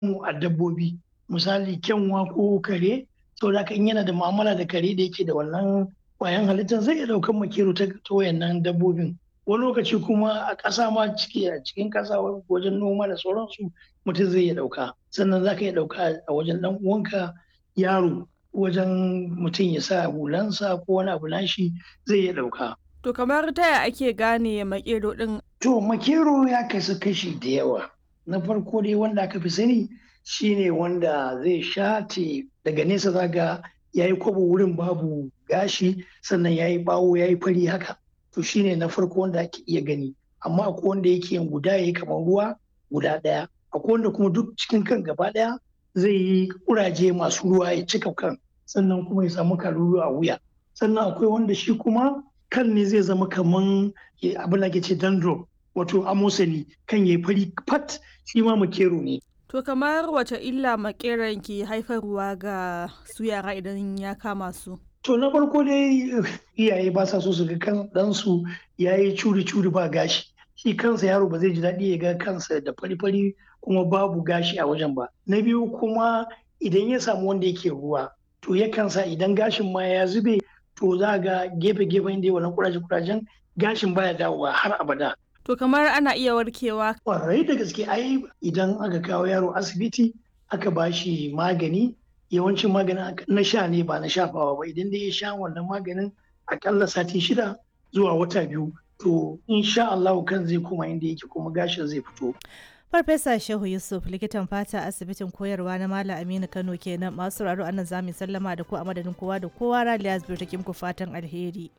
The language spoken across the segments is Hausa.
mu a dabbobi, misali kyanwa ko kare, saboda haka in yana da mu'amala da kare da yake da wannan ƙwayan halittar zai iya ɗaukan makero ta wayannan dabbobin. Wani lokaci kuma a ƙasa ma a cikin ƙasa wajen noma da sauransu mutum zai iya ɗauka. Sannan za ka iya ɗauka a wajen ɗan uwanka yaro, wajen mutum ya sa hulansa ko wani abu nashi zai iya ɗauka. To kamar ta ya ake gane maƙero ɗin? To makero ya kasu kashi da yawa. Na farko dai wanda aka fi sani shine wanda zai shate daga nesa za ga ya yi kwabo wurin babu gashi, sannan ya yi ɓawo ya yi fari haka. To shine na farko wanda ake iya gani. Amma akwai wanda yake yin guda ya yi kamar ruwa guda ɗaya. Akwai wanda kuma duk cikin kan gaba ɗaya zai yi ƙuraje masu ruwa ya cika kan, sannan kuma ya samu kalulu a wuya. Sannan akwai wanda shi kuma kan ne zai zama kaman abin da ake ce dandruff, wato amosani, kan yayi fari fat, shi ma makero ne. To kamar wace illa maƙeron ke haifarwa ga su yara idan ya kama su? To na farko dai iyaye ba sa so su ga kan ɗansu ya yi curi-curi ba gashi. Shi kansa yaro ba zai ji daɗi ya ga kansa da fari-fari kuma babu gashi a wajen ba. Na biyu kuma idan ya samu wanda yake ruwa, to yakan sa idan gashin ma ya zube, to za ga gefe-gefen da wannan kuraje-kurajen gashin baya dawowa har abada. To kamar ana iya warkewa? Ƙwarai da gaske, ai idan aka kawo yaro asibiti aka ba shi magani, yawancin maganin na sha ne ba na shafawa ba. Idan dai ya sha wannan maganin akalla sati 6 zuwa wata 2, to insha Allahu kan zai koma inda yake kuma gashin zai fito. Farfesa Shehu Yusuf, likitan fata a asibitin koyarwa na Malam Aminu Kano kenan. Masu sauraro anan za mu sallama da ku a madadin kowa da kowa. Raliya Zubairu take muku fatan alheri.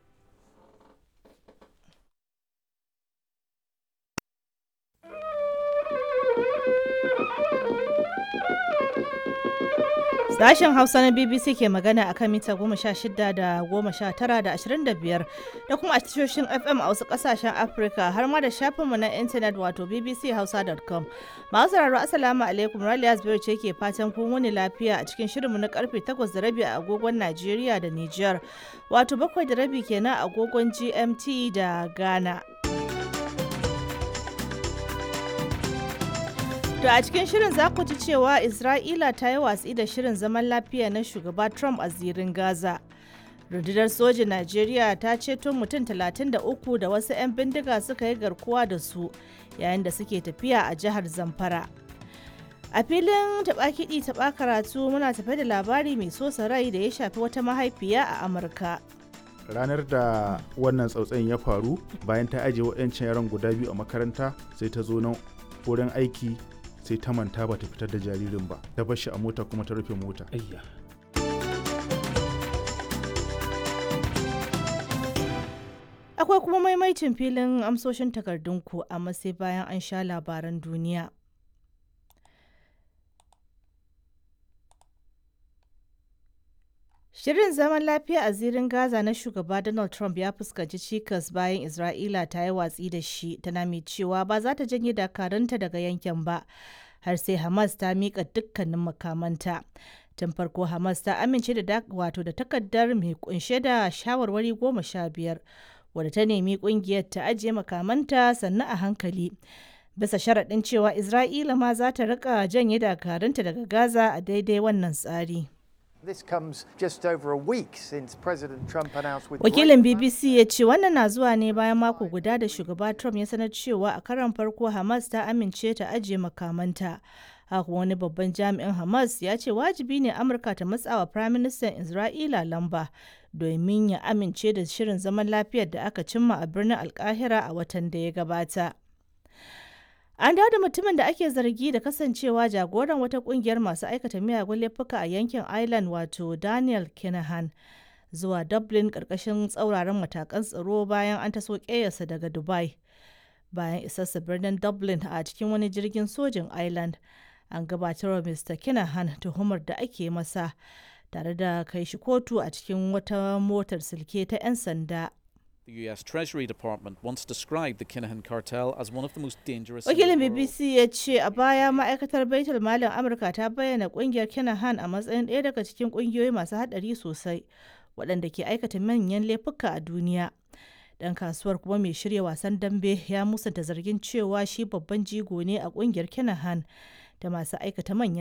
Sashen Hausa na BBC ke magana akan mita 16 da 19 da 25 da kuma a tashoshin FM a wasu kasashen Afirka har ma da shafinmu na intanet wato bbchausa.com. Masu sauraro Assalamu alaikum, Raliya Zubairu ce ke fatan kun wuni lafiya a cikin shirinmu na karfe 8:30 a agogon Najeriya da Nijar, wato 7:30 kenan a agogon GMT da Ghana. To a cikin shirin za ku ji cewa Isra'ila ta yi watsi da shirin zaman lafiya na shugaba Trump a zirin Gaza. Rundunar sojin Najeriya ta ceto mutum 33 da wasu 'yan bindiga suka yi garkuwa da su yayin da suke tafiya a jihar Zamfara. A filin taɓa kiɗi taɓa karatu muna tafe da labari mai sosa rai da ya shafi wata mahaifiya a Amurka. Ranar da wannan tsautsayin ya faru, bayan ta ajiye waɗancan yaran guda biyu a makaranta, sai ta zo nan wurin aiki sai ta manta ba ta fitar da jaririn ba, ta bar shi a mota kuma ta rufe mota. Akwai kuma maimaicin filin amsoshin takardunku, amma sai bayan an sha labaran duniya. Shirin zaman lafiya a zirin Gaza na shugaba Donald Trump ya fuskanci cikas bayan Isra'ila ta yi watsi da shi, tana mai cewa ba za ta janye dakarunta daga yankin ba har sai Hamas ta miƙa dukkanin makamanta. Tun farko Hamas ta amince da takardar mai kunshe da shawarwari 15 wadda ta nemi kungiyar ta ajiye makamanta sannan a hankali, bisa sharaɗin cewa Isra'ila ma za ta rika janye dakarunta daga Gaza a daidai wannan tsari. Wakilin BBC ya ce wannan na zuwa ne bayan mako guda da shugaba Trump ya sanar cewa a karon farko Hamas ta amince ta ajiye makamanta. Haka wani babban jami'in Hamas ya ce wajibi ne Amurka ta matsawa Firaministan Isra'ila lamba domin ya amince da shirin zaman lafiyar da aka cimma a birnin Alkahira a watan da ya gabata. An dawo da mutumin da ake zargi da kasancewa jagoran wata kungiyar masu aikata miyagun laifuka a yankin Ireland wato Daniel Kinahan zuwa Dublin karkashin tsauraran matakan tsaro bayan an taso ƙeyarsa daga Dubai. Bayan isarsa birnin Dublin a cikin wani jirgin sojin Ireland, an gabatar wa Mr. Kinahan tuhumar da ake masa tare da kai shi kotu a cikin wata motar silke ta 'yan sanda. The US Treasury Department once described the Kinahan cartel as one of the most dangerous. Wakilin BBC ya ce a baya ma'aikatar Baitul Malin Amurka ta bayyana kungiyar Kinahan a matsayin ɗaya daga cikin kungiyoyi masu haɗari sosai waɗanda ke aikata manyan laifuka a duniya. Dan kasuwar kuma mai shirya wasan dambe ya musanta zargin cewa shi babban jigo ne a kungiyar Kinahan da masu aikata manyan